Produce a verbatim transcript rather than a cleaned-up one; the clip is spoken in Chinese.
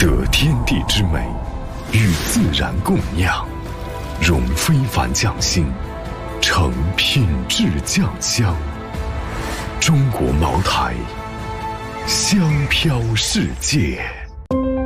舍天地之美，与自然共酿，融非凡匠心，成品质酱香。中国茅台，香飘世界。